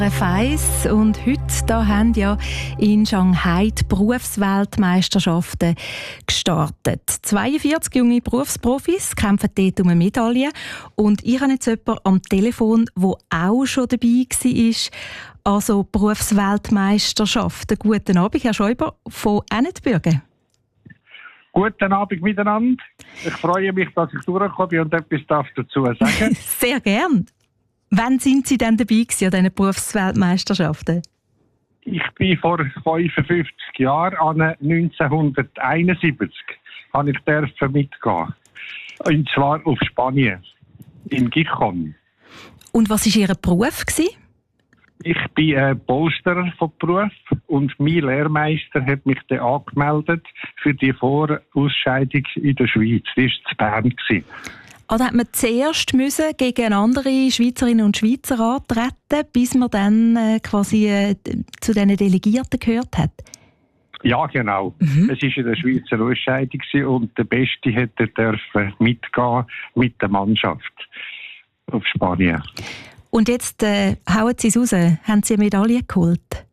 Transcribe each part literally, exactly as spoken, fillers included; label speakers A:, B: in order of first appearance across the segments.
A: Feiss. Und heute da haben ja in Shanghai die Berufsweltmeisterschaften gestartet. zweiundvierzig junge Berufsprofis kämpfen dort um eine Medaille. Und ich habe jetzt jemanden am Telefon, der auch schon dabei war. Also Berufsweltmeisterschaften. Guten Abend, Herr Schäuber von Ennetbürgen.
B: Guten Abend miteinander. Ich freue mich, dass ich durchkomme und etwas dazu sagen darf.
A: Sehr gern. Wann sind Sie denn dabei gewesen an diesen Berufsweltmeisterschaften?
B: Ich bin vor fünfundfünfzig Jahren, an neunzehnhunderteinundsiebzig, habe ich dürfen mitgehen. Und zwar auf Spanien, in Gijón.
A: Und was war Ihr Beruf gewesen?
B: Ich bin ein Polsterer von Beruf und mein Lehrmeister hat mich dann angemeldet für die Vorausscheidung in der Schweiz. Das war zu Bern.
A: Also hat man zuerst müssen gegen andere Schweizerinnen und Schweizer antreten, bis man dann äh, quasi äh, zu diesen Delegierten gehört hat?
B: Ja, genau. Mhm. Es war in der Schweizer Ausscheidung und der Beste hätte dürfen mitgehen mit der Mannschaft auf Spanien.
A: Und jetzt äh, hauen Sie es raus. Haben Sie eine Medaille geholt?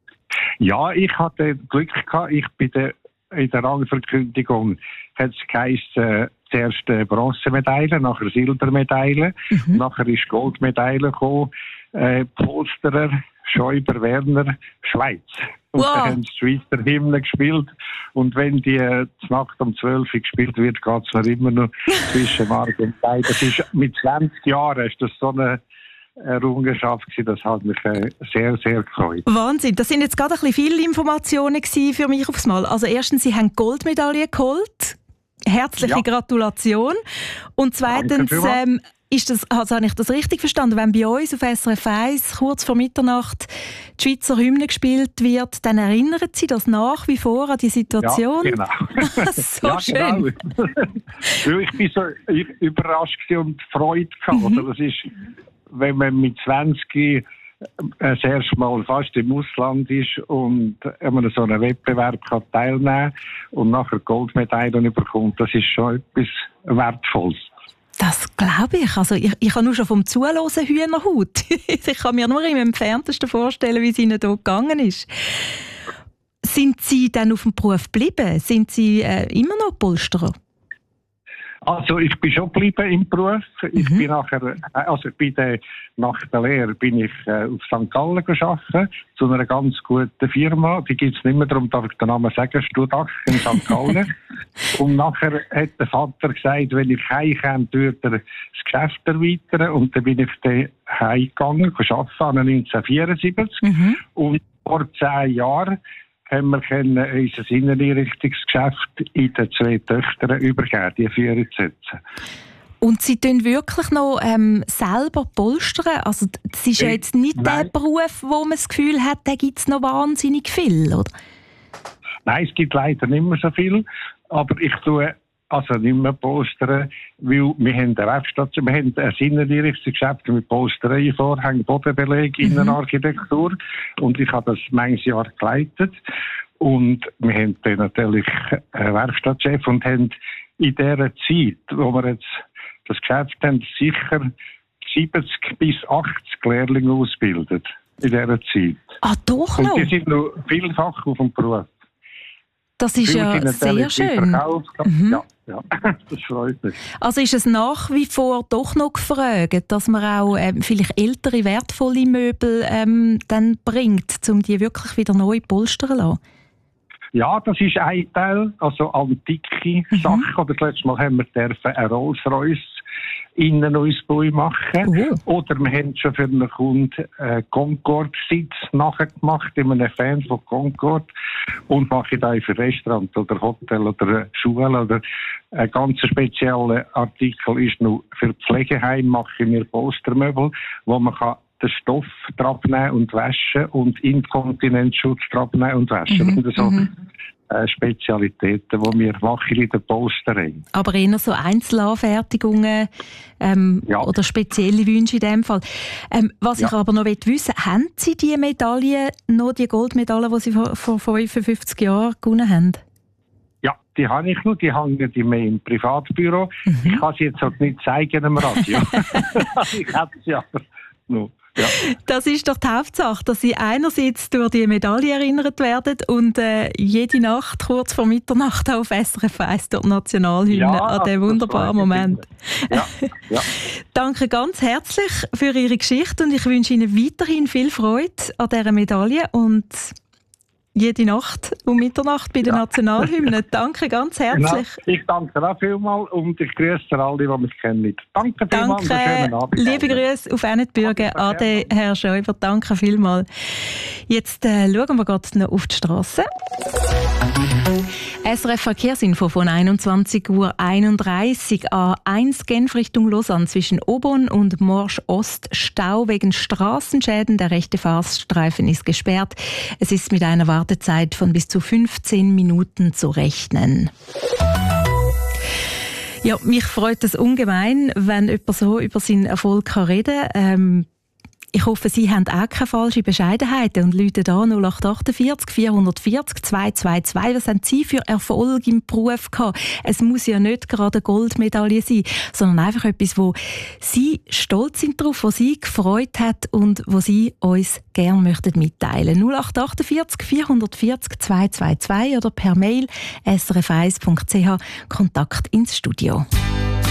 B: Ja, ich hatte Glück gehabt. Ich bin der, in der Rangverkündigung hat es geheißen, zuerst äh, Bronzemedaille, nachher Silbermedaille, mhm. nachher ist Goldmedaille gekommen, äh, Polsterer, Schäuber, Werner, Schweiz. Und
A: wow.
B: dann haben die Schweizer Hymne gespielt. Und wenn die äh, Nacht um zwölf Uhr gespielt wird, geht es noch immer noch zwischen Mark und Bein. Das ist, mit zwanzig Jahren ist das so eine Errungenschaft gewesen, das hat mich äh, sehr, sehr gefreut.
A: Wahnsinn, das sind jetzt gerade ein bisschen viele Informationen für mich aufs Mal. Also erstens, Sie haben die Goldmedaille geholt. Herzliche ja. Gratulation. Und zweitens, ähm, ist das, also habe ich das richtig verstanden, wenn bei uns auf S R F eins kurz vor Mitternacht die Schweizer Hymne gespielt wird, dann erinnern Sie das nach wie vor an die Situation?
B: Ja, genau.
A: So
B: ja,
A: schön.
B: Genau. Ich bin so überrascht und Freude gehabt. Mhm. Das ist, wenn man mit zwanzig das erste Mal fast im Ausland ist und man so einen Wettbewerb kann teilnehmen und nachher Goldmedaillen bekommt, das ist schon etwas Wertvolles.
A: Das glaube ich. Also ich, ich habe nur schon vom Zuhören Hühnerhaut. Ich kann mir nur im Entferntesten vorstellen, wie es Ihnen hier gegangen ist. Sind Sie dann auf dem Beruf geblieben? Sind Sie äh, immer noch Polsterer?
B: Also ich bin schon geblieben im Beruf. Ich mhm. bin nachher, also bei der, nach der Lehre bin ich äh, auf Sankt Gallen gearbeitet, zu einer ganz guten Firma. Die gibt es nicht mehr, darum darf ich den Namen sagen, Studach in Sankt Gallen. Und nachher hat der Vater gesagt, wenn ich heimkomme, würde er das Geschäft erweitern. Und dann bin ich dann heimgegangen, arbeiten, neunzehnhundertvierundsiebzig. Mhm. Und vor zehn Jahren haben wir können unser Inneneinrichtungsgeschäft in den zwei Töchtern übergeben, die führen zu setzen.
A: Und Sie tun wirklich noch ähm, selber polstern? Also das ist ja jetzt nicht Nein. der Beruf, wo man das Gefühl hat, da gibt es noch wahnsinnig viel, oder?
B: Nein, es gibt leider nicht mehr so viel. Aber ich tue also nicht mehr polstern, weil wir haben eine Werkstatt, wir haben ein Inneneinrichtungsgeschäft mit Polsterei, Vorhängen, Bodenbeleg, mhm. Innenarchitektur. Und ich habe das manches Jahr geleitet. Und wir haben dann natürlich einen Werkstattchef und haben in dieser Zeit, wo wir jetzt das Geschäft haben, sicher siebzig bis achtzig Lehrlinge ausgebildet. In dieser Zeit.
A: Ah, doch noch?
B: Und die sind noch vielfach auf dem Beruf.
A: Das ist ja sehr schön.
B: Mhm. Ja, ja, das freut mich.
A: Also ist es nach wie vor doch noch gefragt, dass man auch ähm, vielleicht ältere, wertvolle Möbel ähm, dann bringt, um die wirklich wieder neu polstern zu lassen?
B: Ja, das ist ein Teil, also antike mhm. Sachen. Oder das letzte Mal haben wir dürfen eine Rolls-Royce Innenausbau machen. Uh. Oder wir haben schon für einen Kunden einen Concorde-Sitz nachgemacht, in einem Fan von Concorde. Und mache da für Restaurant oder Hotel oder Schule oder ein ganz spezieller Artikel ist noch für Pflegeheim, mache ich mir Polstermöbel, wo man kann den Stoff abnehmen und waschen und Inkontinenzschutz abnehmen und waschen. Mhm. So mhm. äh, Spezialitäten, die wir machen in der Polsterei.
A: Aber eher so Einzelanfertigungen ähm, ja. oder spezielle Wünsche in dem Fall. Ähm, was ja. ich aber noch wissen will, haben Sie die Medaille, noch die Goldmedaille, die Sie vor, vor fünfundfünfzig Jahren gewonnen haben?
B: Ja, die habe ich noch, die hängen die mehr im Privatbüro. Mhm. Ich kann sie jetzt halt nicht zeigen am Radio. Ich habe sie aber noch. Ja.
A: Das ist doch die Hauptsache, dass Sie einerseits durch die Medaille erinnert werden und äh, jede Nacht, kurz vor Mitternacht, auf S R F eins durch die Nationalhymne
B: Ja,
A: an diesem wunderbaren Moment.
B: Ja, ja.
A: Danke ganz herzlich für Ihre Geschichte und ich wünsche Ihnen weiterhin viel Freude an dieser Medaille und jede Nacht um Mitternacht bei der ja. Nationalhymne. Danke ganz herzlich.
B: Genau. Ich danke auch vielmals und ich grüße alle, die mich kennen. Danke vielmals.
A: Danke. Liebe Grüße auf Ennetbürgen. Ade, Herr Schäuber. Danke vielmals. Jetzt äh, schauen wir gerade noch auf die Straße. S R F Verkehrsinfo von einundzwanzig Uhr einunddreißig. A eins Genf Richtung Lausanne zwischen Aubonne und Morsch Ost. Stau wegen Straßenschäden. Der rechte Fahrstreifen ist gesperrt. Es ist mit einer Wartezeit von bis zu fünfzehn Minuten zu rechnen. Ja, mich freut es ungemein, wenn jemand so über seinen Erfolg reden kann. Ähm, Ich hoffe, Sie haben auch keine falsche Bescheidenheit und rufen da null acht achtundvierzig vierhundertvierzig zweihundertzweiundzwanzig. Was haben Sie für Erfolg im Beruf gehabt? Es muss ja nicht gerade eine Goldmedaille sein, sondern einfach etwas, wo Sie stolz sind darauf, was Sie gefreut hat und wo Sie uns gerne möchten mitteilen. null acht achtundvierzig vierhundertvierzig zweihundertzweiundzwanzig oder per Mail s r f eins punkt c h Kontakt ins Studio.